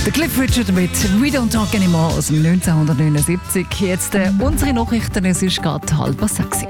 Der Cliff Richard mit «We Don't Talk Anymore» aus dem 1979. Jetzt unsere Nachrichten, es ist gerade 5:30.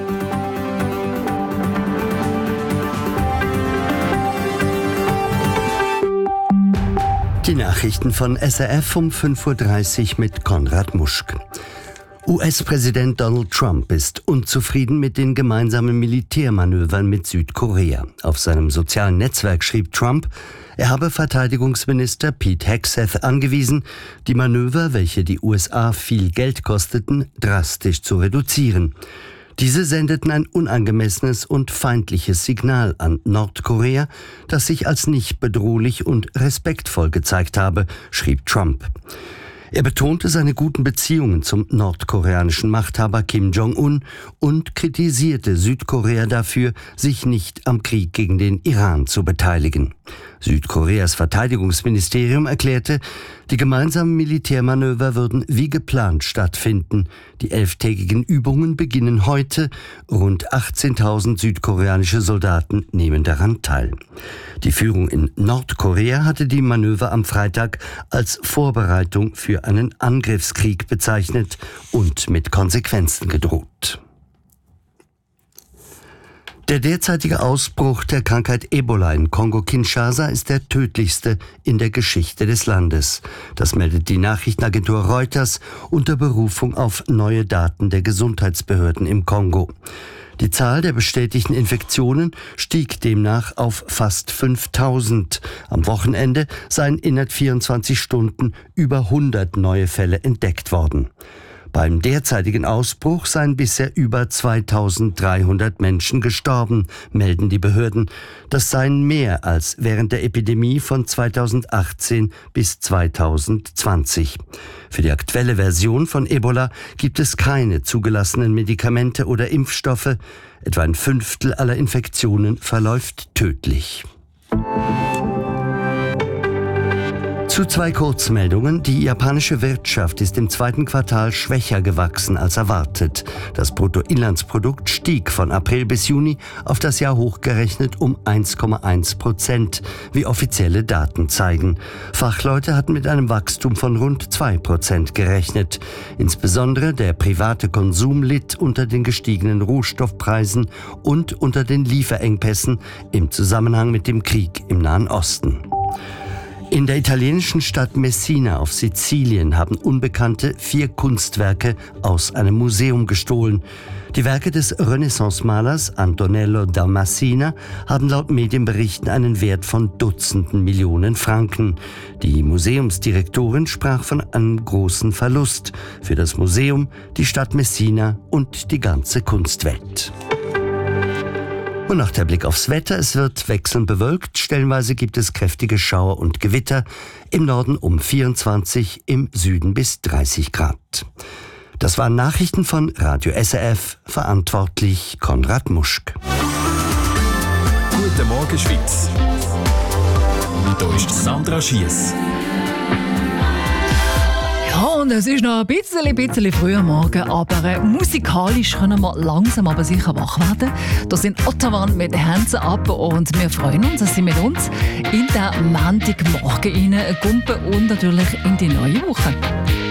Die Nachrichten von SRF um 5:30 Uhr mit Konrad Muschk. US-Präsident Donald Trump ist unzufrieden mit den gemeinsamen Militärmanövern mit Südkorea. Auf seinem sozialen Netzwerk schrieb Trump, er habe Verteidigungsminister Pete Hegseth angewiesen, die Manöver, welche die USA viel Geld kosteten, drastisch zu reduzieren. Diese sendeten ein unangemessenes und feindliches Signal an Nordkorea, das sich als nicht bedrohlich und respektvoll gezeigt habe, schrieb Trump. Er betonte seine guten Beziehungen zum nordkoreanischen Machthaber Kim Jong-un und kritisierte Südkorea dafür, sich nicht am Krieg gegen den Iran zu beteiligen. Südkoreas Verteidigungsministerium erklärte, die gemeinsamen Militärmanöver würden wie geplant stattfinden. Die 11-tägigen Übungen beginnen heute. Rund 18.000 südkoreanische Soldaten nehmen daran teil. Die Führung in Nordkorea hatte die Manöver am Freitag als Vorbereitung für einen Angriffskrieg bezeichnet und mit Konsequenzen gedroht. Der derzeitige Ausbruch der Krankheit Ebola in Kongo-Kinshasa ist der tödlichste in der Geschichte des Landes. Das meldet die Nachrichtenagentur Reuters unter Berufung auf neue Daten der Gesundheitsbehörden im Kongo. Die Zahl der bestätigten Infektionen stieg demnach auf fast 5.000. Am Wochenende seien innerhalb 24 Stunden über 100 neue Fälle entdeckt worden. Beim derzeitigen Ausbruch seien bisher über 2.300 Menschen gestorben, melden die Behörden. Das seien mehr als während der Epidemie von 2018 bis 2020. Für die aktuelle Version von Ebola gibt es keine zugelassenen Medikamente oder Impfstoffe. Etwa ein Fünftel aller Infektionen verläuft tödlich. Zu zwei Kurzmeldungen. Die japanische Wirtschaft ist im zweiten Quartal schwächer gewachsen als erwartet. Das Bruttoinlandsprodukt stieg von April bis Juni auf das Jahr hochgerechnet um 1,1%, wie offizielle Daten zeigen. Fachleute hatten mit einem Wachstum von rund 2% gerechnet. Insbesondere der private Konsum litt unter den gestiegenen Rohstoffpreisen und unter den Lieferengpässen im Zusammenhang mit dem Krieg im Nahen Osten. In der italienischen Stadt Messina auf Sizilien haben Unbekannte 4 Kunstwerke aus einem Museum gestohlen. Die Werke des Renaissance-Malers Antonello da Messina haben laut Medienberichten einen Wert von Dutzenden Millionen Franken. Die Museumsdirektorin sprach von einem großen Verlust für das Museum, die Stadt Messina und die ganze Kunstwelt. Und noch der Blick aufs Wetter. Es wird wechselnd bewölkt. Stellenweise gibt es kräftige Schauer und Gewitter. Im Norden um 24, im Süden bis 30 Grad. Das waren Nachrichten von Radio SRF. Verantwortlich Konrad Muschk. Guten Morgen, Schweiz. Hier ist Sandra Schiess. Ja, und es ist noch ein bisschen früh am Morgen, aber musikalisch können wir langsam aber sicher wach werden. Da sind Ottawa mit Hands Up und wir freuen uns, dass Sie mit uns in den Montagmorgen gumpen und natürlich in die neue Woche.